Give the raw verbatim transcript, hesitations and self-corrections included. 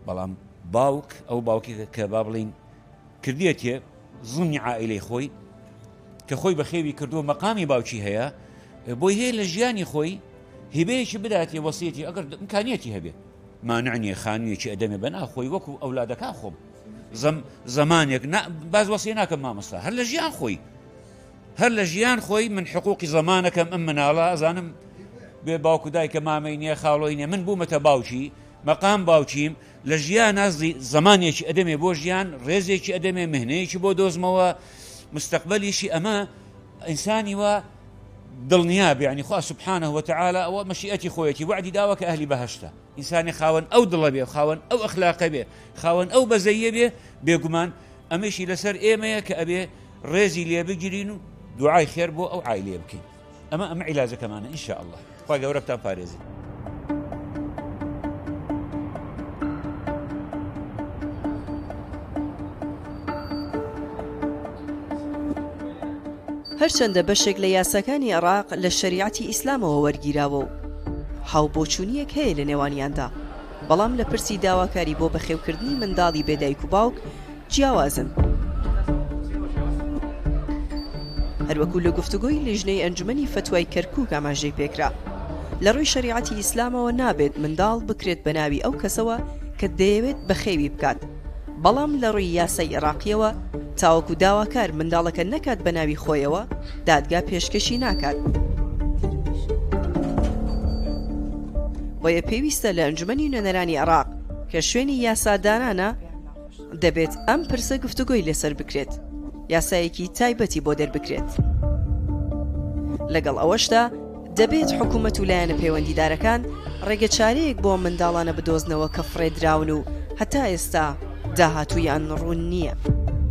بەڵام باوک ئەو باوکی کە با بڵین کردێتێ زڵمی عائیلەی خۆی کە خۆی بە خێوی کردو مەقامی باوکی هەیە بۆی هەیە لە ژیانی خۆی هیبەیەکی بداتێ وەسیەتی ئەگەر ئیمکانیەتی هەبێ مانعنیە خانوویەکی ئەدەمێ بە ناخۆی وەکو ئەولادەکان خۆم زمانێک باز وەسیە ناکەم مامۆستا هەر لە ژیان خۆی هەر لە ژیان خۆی من حقوقی زمانەکەم ئەم مناڵە ئەزانم بێ باوکو دایکە مامەی نییە خاڵۆی نیە من بوومەتە باوکی مەقام باوکیم لە ژیان نازی زمانێکی ئەدەمێ بۆ ژیان ڕێزێکی ئەدەمێ مهنەیەکی بۆ دۆزمەوە مستقبلیشی ئەمە ئینسانی وە دڵنیاب یعنی خوا سبحانه وتعالى ئەوە مەشیئەتی خۆیەتی وعدی داوە کە ئەهلی بەهەشتە ئینسانی خاوەن ئەو دڵە بێ خاوەن ئەو ئەخلاقە بێ خاوەن ئەو بەزەیە بێ بێگومان ئەمەشی لەسەر ئێمەیە کە ئەبێ ڕێزی لێ بگیرین و دوعای خێر بۆ ئەو عایلێ بکەین ئەمە ئەمە عیلاجەکەمانە ئینشاء الله خوا گەورە بتان پارێزی هەرچەندە بەشێک لە یاساکانی عێراق لە شەریعەتی ئیسلامەوە وەرگیراوە و هاوبۆچوونیەک هەیە لە نێوانیاندا بەڵام لە پرسی داواکاری بۆ بەخێوکردنی منداڵی بێدایک و باوک جیاوازن هەروەکو لە گفتوگۆی لیژنەی ئەنجومەنی فتوای کەرکووک ئاماژەی پێکرا لە ڕووی شەریعەتی ئیسلامەوە نابێت منداڵ بکرێت بە ناوی ئەو کەسەوە کە دەیەوێت بەخێوی بکات بەڵام لە ڕووی یاسای عێراقیەوە تاوەکو داواکار منداڵەکە نەکات بە ناوی خۆیەوە دادگا پێشکەشی ناکات بۆیە پێویستە لە ئەنجومەنی نوێنەرانی عێراق کە شوێنی یاسادانانە دەبێت ئەم پرسە گفتوگۆی لەسەر بکرێت یاسایەکی تایبەتی بۆ دەربکرێت لەگەڵ ئەوەشدا دەبێت حکوومەت و لایەنە پەیوەندیدارەکان ڕێگەچارەیەک بۆ منداڵانە بدۆزنەوە کە فڕێدراون و هەتا ئێستا داهاتوویان ڕوون نییە